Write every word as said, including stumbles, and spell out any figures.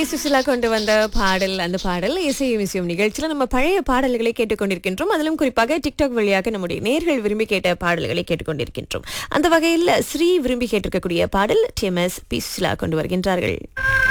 B Susheela கொண்டு வந்த பாடல். அந்த பாடல் இசை மியூசியம் நிகழ்ச்சியில நம்ம பழைய பாடல்களை கேட்டுக்கொண்டிருக்கின்றோம். அதிலும் குறிப்பாக டிக்டாக் வழியாக நம்முடைய நேர்கள் விரும்பி கேட்ட பாடல்களை கேட்டுக்கொண்டிருக்கின்றோம். அந்த வகையில் ஸ்ரீ விரும்பி கேட்டிருக்கக்கூடிய பாடல் D M S B Susheela கொண்டு வருகின்றார்கள்.